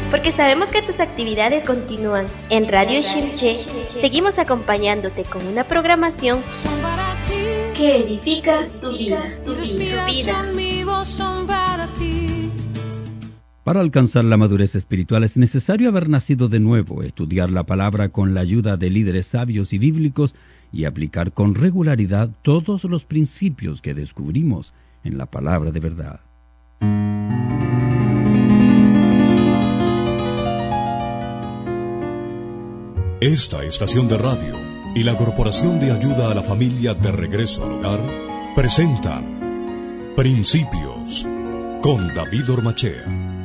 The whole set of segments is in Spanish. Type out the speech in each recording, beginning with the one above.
porque sabemos que tus actividades continúan. En Radio Shimche seguimos acompañándote con una programación que edifica tu vida. Para alcanzar la madurez espiritual es necesario haber nacido de nuevo, estudiar la palabra con la ayuda de líderes sabios y bíblicos y aplicar con regularidad todos los principios que descubrimos en la palabra de verdad. Esta estación de radio y la Corporación de Ayuda a la Familia de Regreso al Hogar presentan Principios con David Ormachea.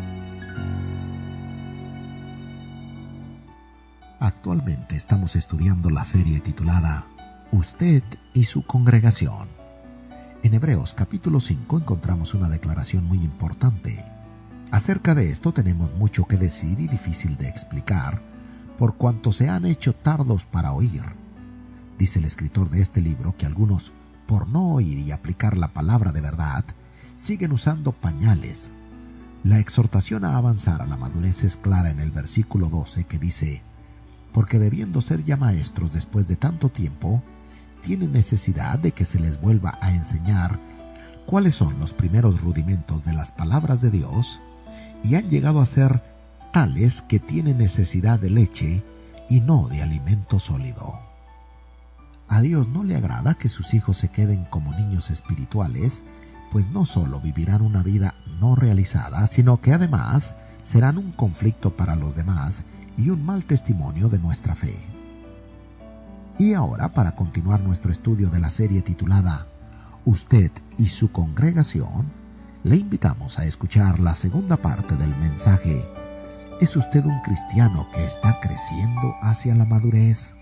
Actualmente estamos estudiando la serie titulada Usted y su congregación. En Hebreos capítulo 5 encontramos una declaración muy importante. Acerca de esto tenemos mucho que decir y difícil de explicar, por cuanto se han hecho tardos para oír. Dice el escritor de este libro que algunos, por no oír y aplicar la palabra de verdad, siguen usando pañales. La exhortación a avanzar a la madurez es clara en el versículo 12 que dice: porque debiendo ser ya maestros después de tanto tiempo, tienen necesidad de que se les vuelva a enseñar cuáles son los primeros rudimentos de las palabras de Dios, y han llegado a ser tales que tienen necesidad de leche y no de alimento sólido. A Dios no le agrada que sus hijos se queden como niños espirituales, pues no solo vivirán una vida no realizada, sino que además serán un conflicto para los demás y un mal testimonio de nuestra fe. Y ahora, para continuar nuestro estudio de la serie titulada Usted y su congregación, le invitamos a escuchar la segunda parte del mensaje. ¿Es usted un cristiano que está creciendo hacia la madurez?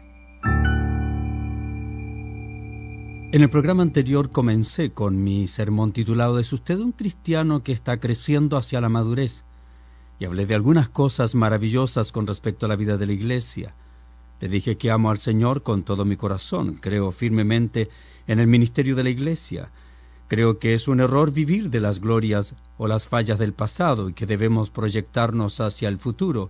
En el programa anterior comencé con mi sermón titulado ¿Es usted un cristiano que está creciendo hacia la madurez? Y hablé de algunas cosas maravillosas con respecto a la vida de la iglesia. Le dije que amo al Señor con todo mi corazón, creo firmemente en el ministerio de la iglesia. Creo que es un error vivir de las glorias o las fallas del pasado y que debemos proyectarnos hacia el futuro.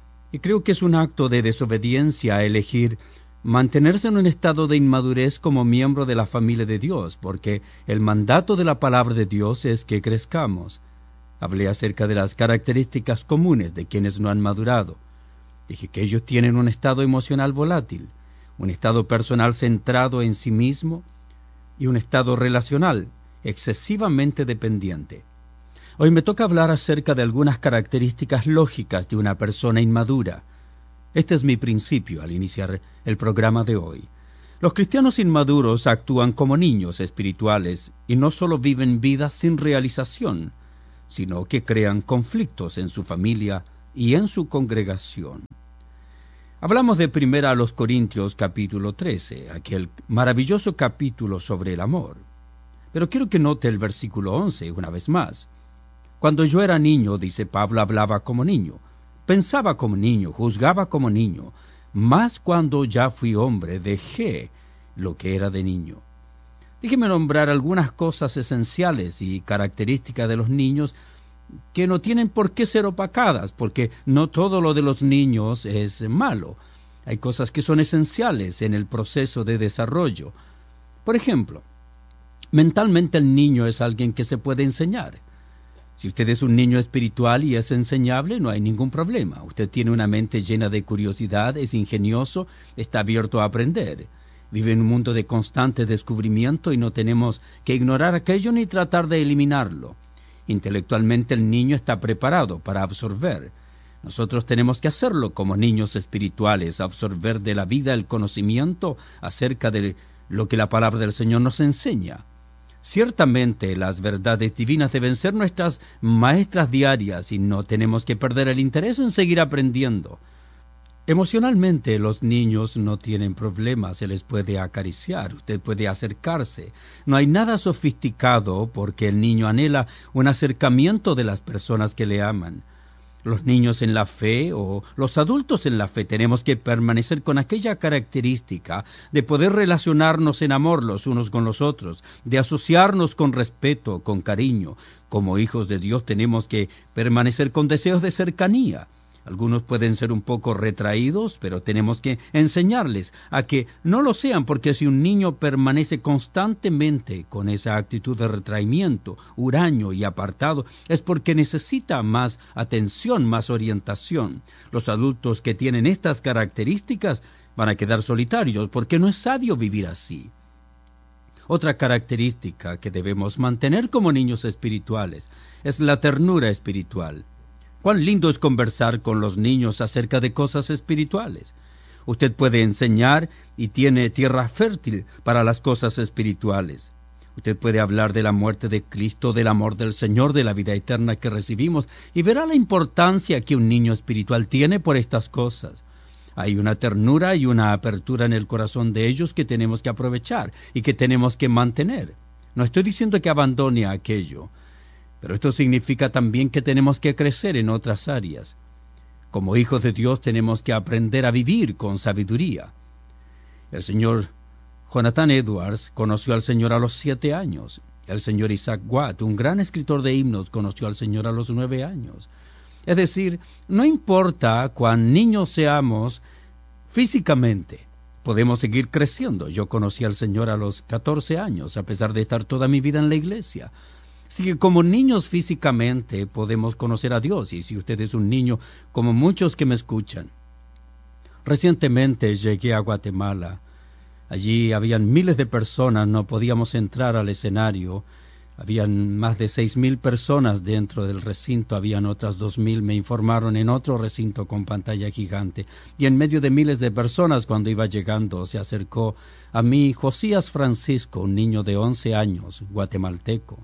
Y creo que es un acto de desobediencia elegir mantenerse en un estado de inmadurez como miembro de la familia de Dios, porque el mandato de la palabra de Dios es que crezcamos. Hablé acerca de las características comunes de quienes no han madurado. Dije que ellos tienen un estado emocional volátil, un estado personal centrado en sí mismo y un estado relacional excesivamente dependiente. Hoy me toca hablar acerca de algunas características lógicas de una persona inmadura. Este es mi principio al iniciar el programa de hoy. Los cristianos inmaduros actúan como niños espirituales y no solo viven vidas sin realización, sino que crean conflictos en su familia y en su congregación. Hablamos de 1 Corintios capítulo 13, aquel maravilloso capítulo sobre el amor. Pero quiero que note el versículo 11 una vez más. Cuando yo era niño, dice Pablo, hablaba como niño, pensaba como niño, juzgaba como niño, mas cuando ya fui hombre dejé lo que era de niño. Déjeme nombrar algunas cosas esenciales y características de los niños que no tienen por qué ser opacadas, porque no todo lo de los niños es malo. Hay cosas que son esenciales en el proceso de desarrollo. Por ejemplo, mentalmente el niño es alguien que se puede enseñar. Si usted es un niño espiritual y es enseñable, no hay ningún problema. Usted tiene una mente llena de curiosidad, es ingenioso, está abierto a aprender. Vive en un mundo de constante descubrimiento y no tenemos que ignorar aquello ni tratar de eliminarlo. Intelectualmente el niño está preparado para absorber. Nosotros tenemos que hacerlo como niños espirituales, absorber de la vida el conocimiento acerca de lo que la palabra del Señor nos enseña. Ciertamente las verdades divinas deben ser nuestras maestras diarias y no tenemos que perder el interés en seguir aprendiendo. Emocionalmente los niños no tienen problemas, se les puede acariciar, usted puede acercarse. No hay nada sofisticado porque el niño anhela un acercamiento de las personas que le aman. Los niños en la fe o los adultos en la fe tenemos que permanecer con aquella característica de poder relacionarnos en amor los unos con los otros, de asociarnos con respeto, con cariño. Como hijos de Dios tenemos que permanecer con deseos de cercanía. Algunos pueden ser un poco retraídos, pero tenemos que enseñarles a que no lo sean, porque si un niño permanece constantemente con esa actitud de retraimiento, huraño y apartado, es porque necesita más atención, más orientación. Los adultos que tienen estas características van a quedar solitarios, porque no es sabio vivir así. Otra característica que debemos mantener como niños espirituales es la ternura espiritual. Cuán lindo es conversar con los niños acerca de cosas espirituales. Usted puede enseñar y tiene tierra fértil para las cosas espirituales. Usted puede hablar de la muerte de Cristo, del amor del Señor, de la vida eterna que recibimos, y verá la importancia que un niño espiritual tiene por estas cosas. Hay una ternura y una apertura en el corazón de ellos que tenemos que aprovechar y que tenemos que mantener. No estoy diciendo que abandone aquello, pero esto significa también que tenemos que crecer en otras áreas. Como hijos de Dios tenemos que aprender a vivir con sabiduría. El señor Jonathan Edwards conoció al Señor a los 7 años. El señor Isaac Watt, un gran escritor de himnos, conoció al Señor a los 9 años. Es decir, no importa cuán niños seamos físicamente, podemos seguir creciendo. Yo conocí al Señor a los 14 años, a pesar de estar toda mi vida en la iglesia. Así que como niños físicamente podemos conocer a Dios, y si usted es un niño, como muchos que me escuchan. Recientemente llegué a Guatemala. Allí habían miles de personas, no podíamos entrar al escenario. Habían más de 6,000 personas dentro del recinto, habían otras 2,000, me informaron, en otro recinto con pantalla gigante. Y en medio de miles de personas, cuando iba llegando, se acercó a mí Josías Francisco, un niño de 11 años, guatemalteco.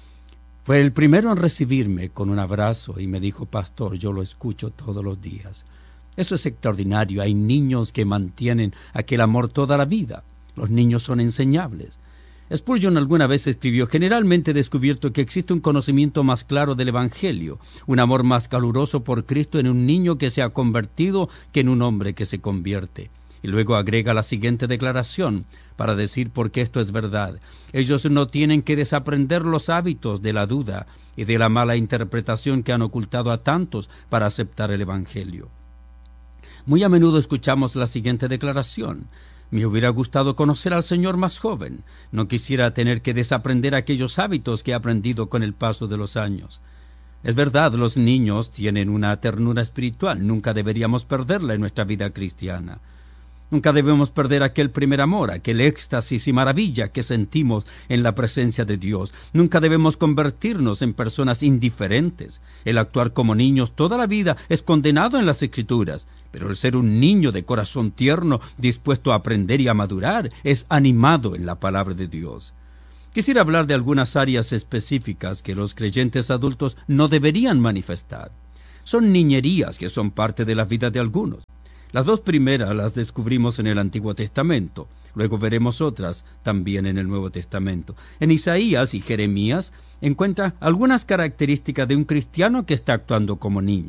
Fue el primero en recibirme con un abrazo y me dijo: pastor, yo lo escucho todos los días. Eso es extraordinario. Hay niños que mantienen aquel amor toda la vida. Los niños son enseñables. Spurgeon alguna vez escribió: generalmente he descubierto que existe un conocimiento más claro del Evangelio, un amor más caluroso por Cristo en un niño que se ha convertido que en un hombre que se convierte. Y luego agrega la siguiente declaración para decir por qué esto es verdad. Ellos no tienen que desaprender los hábitos de la duda y de la mala interpretación que han ocultado a tantos para aceptar el Evangelio. Muy a menudo escuchamos la siguiente declaración: me hubiera gustado conocer al Señor más joven. No quisiera tener que desaprender aquellos hábitos que he aprendido con el paso de los años. Es verdad, los niños tienen una ternura espiritual. Nunca deberíamos perderla en nuestra vida cristiana. Nunca debemos perder aquel primer amor, aquel éxtasis y maravilla que sentimos en la presencia de Dios. Nunca debemos convertirnos en personas indiferentes. El actuar como niños toda la vida es condenado en las Escrituras, pero el ser un niño de corazón tierno, dispuesto a aprender y a madurar, es animado en la palabra de Dios. Quisiera hablar de algunas áreas específicas que los creyentes adultos no deberían manifestar. Son niñerías que son parte de la vida de algunos. Las 2 primeras las descubrimos en el Antiguo Testamento. Luego veremos otras también en el Nuevo Testamento. En Isaías y Jeremías encuentra algunas características de un cristiano que está actuando como niño.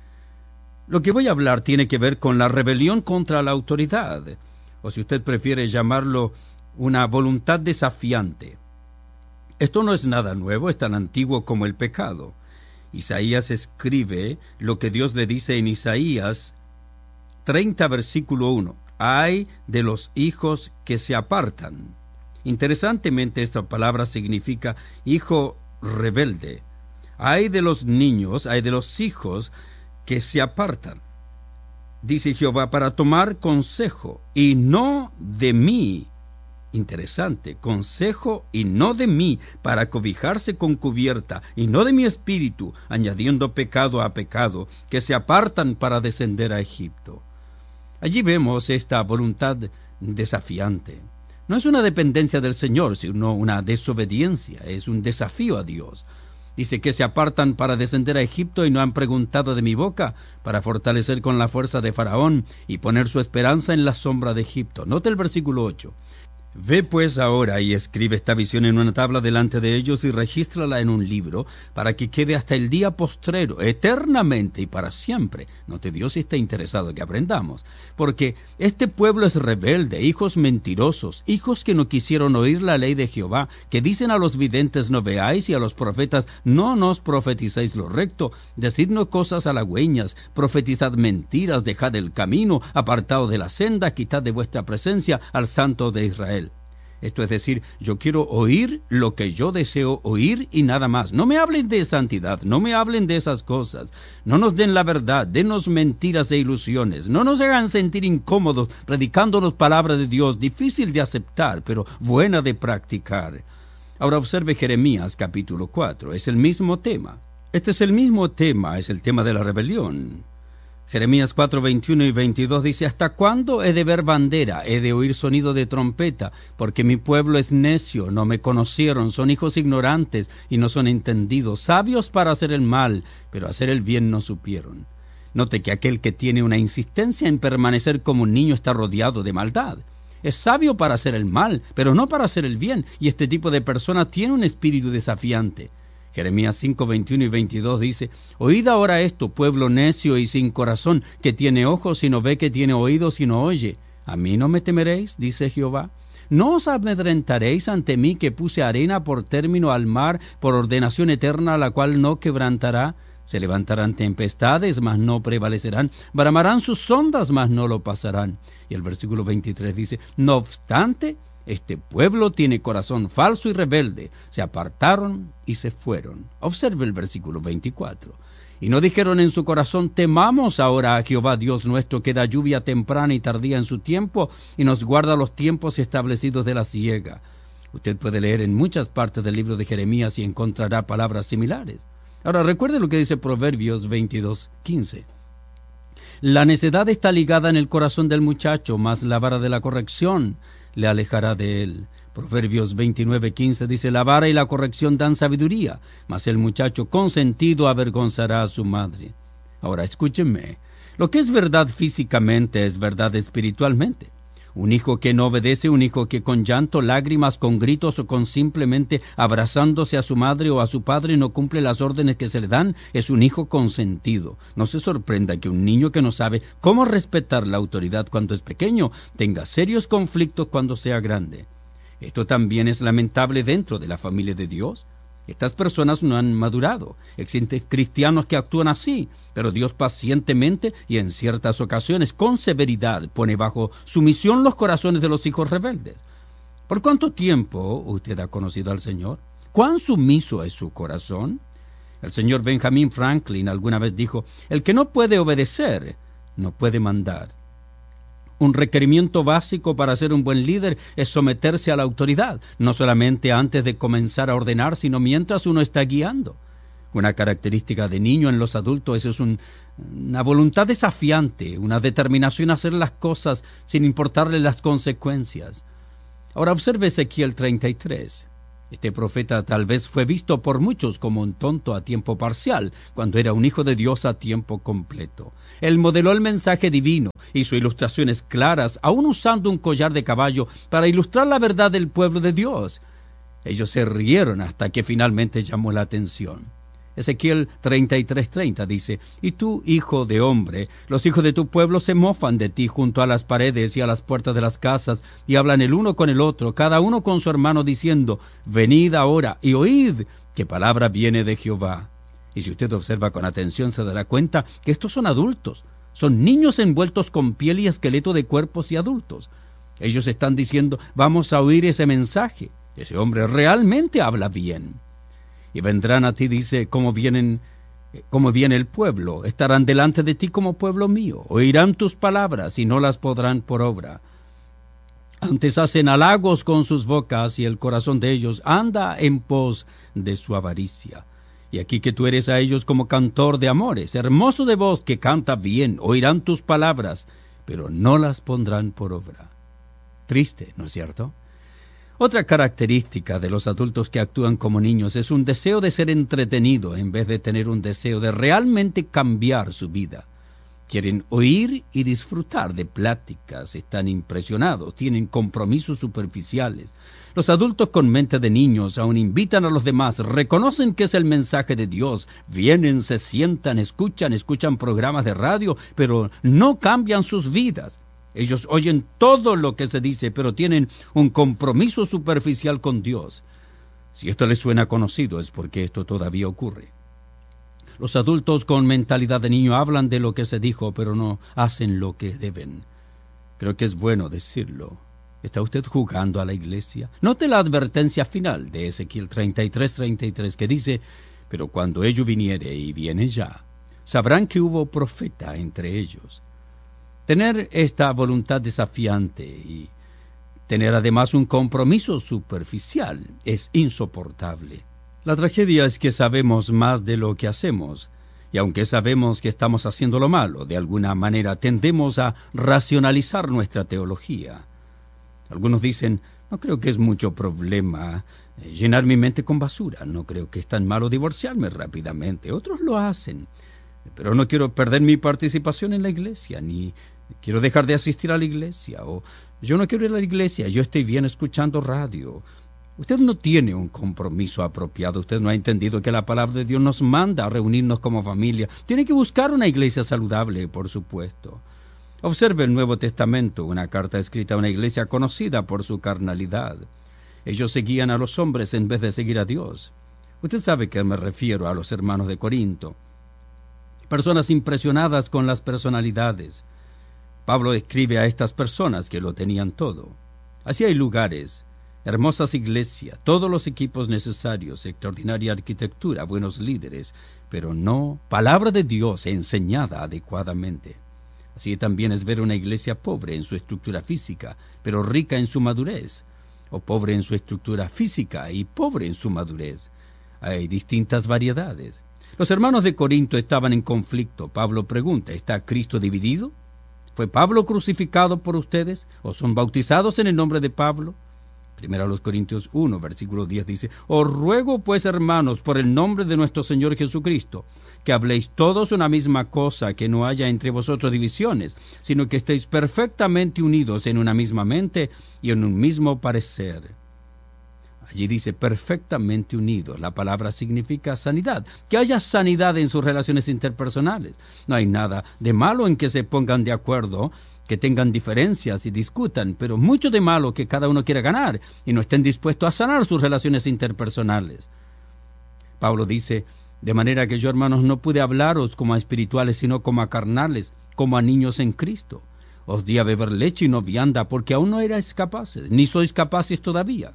Lo que voy a hablar tiene que ver con la rebelión contra la autoridad, o si usted prefiere llamarlo, una voluntad desafiante. Esto no es nada nuevo, es tan antiguo como el pecado. Isaías escribe lo que Dios le dice en Isaías 30, versículo 1. Ay de los hijos que se apartan. Interesantemente, esta palabra significa hijo rebelde. Ay de los niños, ay de los hijos que se apartan. Dice Jehová, para tomar consejo, y no de mí. Interesante, consejo y no de mí, para cobijarse con cubierta, y no de mi espíritu, añadiendo pecado a pecado, que se apartan para descender a Egipto. Allí vemos esta voluntad desafiante. No es una dependencia del Señor, sino una desobediencia, es un desafío a Dios. Dice que se apartan para descender a Egipto y no han preguntado de mi boca, para fortalecer con la fuerza de Faraón y poner su esperanza en la sombra de Egipto. Note el versículo 8. Ve pues ahora y escribe esta visión en una tabla delante de ellos y regístrala en un libro, para que quede hasta el día postrero, eternamente y para siempre. Note, Dios está interesado que aprendamos, porque este pueblo es rebelde, hijos mentirosos, hijos que no quisieron oír la ley de Jehová, que dicen a los videntes no veáis y a los profetas no nos profeticéis lo recto, decidnos cosas halagüeñas, profetizad mentiras, dejad el camino, apartaos de la senda, quitad de vuestra presencia al Santo de Israel. Esto es decir, yo quiero oír lo que yo deseo oír y nada más. No me hablen de santidad, no me hablen de esas cosas. No nos den la verdad, denos mentiras e ilusiones. No nos hagan sentir incómodos predicándonos palabra de Dios, difícil de aceptar, pero buena de practicar. Ahora observe Jeremías capítulo 4, es el mismo tema. Este es el mismo tema, es el tema de la rebelión. Jeremías 4, 21 y 22 dice: ¿Hasta cuándo he de ver bandera, he de oír sonido de trompeta? Porque mi pueblo es necio, no me conocieron, son hijos ignorantes y no son entendidos, sabios para hacer el mal, pero hacer el bien no supieron. Note que aquel que tiene una insistencia en permanecer como un niño está rodeado de maldad. Es sabio para hacer el mal, pero no para hacer el bien, y este tipo de persona tiene un espíritu desafiante. Jeremías 5, 21 y 22 dice: Oíd ahora esto, pueblo necio y sin corazón, que tiene ojos y no ve, que tiene oídos y no oye. ¿A mí no me temeréis? Dice Jehová. ¿No os amedrentaréis ante mí, que puse arena por término al mar, por ordenación eterna, la cual no quebrantará? Se levantarán tempestades, mas no prevalecerán. Bramarán sus ondas, mas no lo pasarán. Y el versículo 23 dice: No obstante, este pueblo tiene corazón falso y rebelde. Se apartaron y se fueron. Observe el versículo 24. Y no dijeron en su corazón: temamos ahora a Jehová Dios nuestro, que da lluvia temprana y tardía en su tiempo, y nos guarda los tiempos establecidos de la siega. Usted puede leer en muchas partes del libro de Jeremías y encontrará palabras similares. Ahora recuerde lo que dice Proverbios 22:15. La necedad está ligada en el corazón del muchacho, mas la vara de la corrección le alejará de él. Proverbios 29:15 dice: la vara y la corrección dan sabiduría, mas el muchacho consentido avergonzará a su madre. Ahora escúchenme, lo que es verdad físicamente es verdad espiritualmente. Un hijo que no obedece, un hijo que con llanto, lágrimas, con gritos o con simplemente abrazándose a su madre o a su padre no cumple las órdenes que se le dan, es un hijo consentido. No se sorprenda que un niño que no sabe cómo respetar la autoridad cuando es pequeño tenga serios conflictos cuando sea grande. Esto también es lamentable dentro de la familia de Dios. Estas personas no han madurado. Existen cristianos que actúan así, pero Dios pacientemente y en ciertas ocasiones con severidad pone bajo sumisión los corazones de los hijos rebeldes. ¿Por cuánto tiempo usted ha conocido al Señor? ¿Cuán sumiso es su corazón? El señor Benjamin Franklin alguna vez dijo: el que no puede obedecer, no puede mandar. Un requerimiento básico para ser un buen líder es someterse a la autoridad, no solamente antes de comenzar a ordenar, sino mientras uno está guiando. Una característica de niño en los adultos es una voluntad desafiante, una determinación a hacer las cosas sin importarle las consecuencias. Ahora observe Ezequiel 33. Este profeta tal vez fue visto por muchos como un tonto a tiempo parcial, cuando era un hijo de Dios a tiempo completo. Él modeló el mensaje divino, hizo ilustraciones claras, aún usando un collar de caballo para ilustrar la verdad del pueblo de Dios. Ellos se rieron hasta que finalmente llamó la atención. Ezequiel 33:30 dice: y tú, hijo de hombre, los hijos de tu pueblo se mofan de ti junto a las paredes y a las puertas de las casas, y hablan el uno con el otro, cada uno con su hermano, diciendo: venid ahora y oíd, que palabra viene de Jehová. Y si usted observa con atención se dará cuenta que estos son adultos, son niños envueltos con piel y esqueleto de cuerpos y adultos. Ellos están diciendo: vamos a oír ese mensaje, ese hombre realmente habla bien. Y vendrán a ti, dice, como viene el pueblo, estarán delante de ti como pueblo mío, oirán tus palabras y no las podrán por obra. Antes hacen halagos con sus bocas y el corazón de ellos anda en pos de su avaricia. Y aquí que tú eres a ellos como cantor de amores, hermoso de voz que canta bien, oirán tus palabras, pero no las pondrán por obra. Triste, ¿no es cierto? Otra característica de los adultos que actúan como niños es un deseo de ser entretenido en vez de tener un deseo de realmente cambiar su vida. Quieren oír y disfrutar de pláticas, están impresionados, tienen compromisos superficiales. Los adultos con mente de niños aún invitan a los demás, reconocen que es el mensaje de Dios, vienen, se sientan, escuchan programas de radio, pero no cambian sus vidas. Ellos oyen todo lo que se dice, pero tienen un compromiso superficial con Dios. Si esto les suena conocido, es porque esto todavía ocurre. Los adultos con mentalidad de niño hablan de lo que se dijo, pero no hacen lo que deben. Creo que es bueno decirlo. ¿Está usted jugando a la iglesia? Note la advertencia final de Ezequiel 33:33 que dice: pero cuando ello viniere, y viene ya, sabrán que hubo profeta entre ellos. Tener esta voluntad desafiante y tener además un compromiso superficial es insoportable. La tragedia es que sabemos más de lo que hacemos, y aunque sabemos que estamos haciendo lo malo, de alguna manera tendemos a racionalizar nuestra teología. Algunos dicen: no creo que es mucho problema llenar mi mente con basura, no creo que es tan malo divorciarme rápidamente. Otros lo hacen, pero no quiero perder mi participación en la iglesia, ni quiero dejar de asistir a la iglesia, o yo no quiero ir a la iglesia, yo estoy bien escuchando radio. Usted no tiene un compromiso apropiado, usted no ha entendido que la palabra de Dios nos manda a reunirnos como familia. Tiene que buscar una iglesia saludable, por supuesto. Observe el Nuevo Testamento, una carta escrita a una iglesia conocida por su carnalidad. Ellos seguían a los hombres en vez de seguir a Dios. Usted sabe que me refiero a los hermanos de Corinto. Personas impresionadas con las personalidades. Pablo escribe a estas personas que lo tenían todo. Así hay lugares, hermosas iglesias, todos los equipos necesarios, extraordinaria arquitectura, buenos líderes, pero no palabra de Dios enseñada adecuadamente. Así también es ver una iglesia pobre en su estructura física, pero rica en su madurez, o pobre en su estructura física y pobre en su madurez. Hay distintas variedades. Los hermanos de Corinto estaban en conflicto. Pablo pregunta: ¿está Cristo dividido? ¿Fue Pablo crucificado por ustedes? ¿O son bautizados en el nombre de Pablo? Primero a los Corintios 1, versículo 10 dice: os ruego pues, hermanos, por el nombre de nuestro Señor Jesucristo, que habléis todos una misma cosa, que no haya entre vosotros divisiones, sino que estéis perfectamente unidos en una misma mente y en un mismo parecer. Allí dice perfectamente unidos. La palabra significa sanidad, que haya sanidad en sus relaciones interpersonales. No hay nada de malo en que se pongan de acuerdo, que tengan diferencias y discutan, pero mucho de malo que cada uno quiera ganar y no estén dispuestos a sanar sus relaciones interpersonales. Pablo dice: de manera que yo, hermanos, no pude hablaros como a espirituales, sino como a carnales, como a niños en Cristo. Os di a beber leche y no vianda, porque aún no erais capaces, ni sois capaces todavía.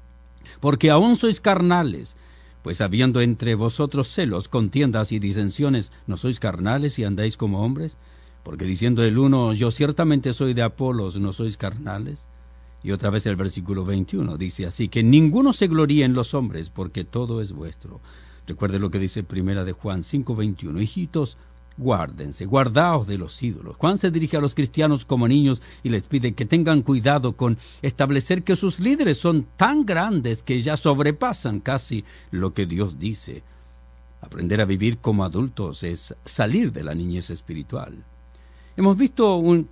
Porque aún sois carnales, pues habiendo entre vosotros celos, contiendas y disensiones, ¿no sois carnales y andáis como hombres? Porque diciendo el uno: yo ciertamente soy de Apolos, ¿no sois carnales? Y otra vez el versículo 21 dice así: que ninguno se gloríe en los hombres, porque todo es vuestro. Recuerde lo que dice primera de Juan 5:21. Hijitos, guárdense, guardaos de los ídolos. Juan se dirige a los cristianos como niños y les pide que tengan cuidado con establecer que sus líderes son tan grandes que ya sobrepasan casi lo que Dios dice. Aprender a vivir como adultos es salir de la niñez espiritual. Hemos visto